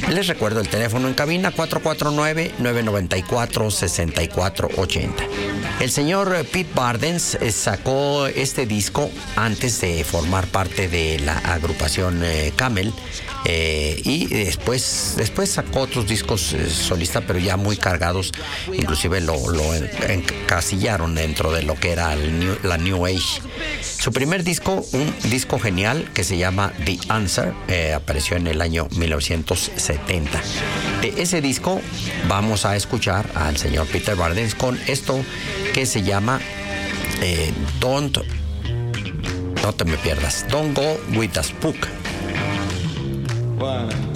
Les recuerdo el teléfono en cabina 449-994-6480. El señor Pete Bardens sacó este disco antes de formar parte de la agrupación Camel, y después sacó otros discos solista, pero ya muy cargados. Inclusive lo encasillaron dentro de lo que era la New Age. Su primer disco, un disco genial que se llama The Answer, apareció en el año 1970. De ese disco vamos a escuchar al señor Peter Bardens con esto que se llama No te me pierdas, Don't Go With The Spook. 1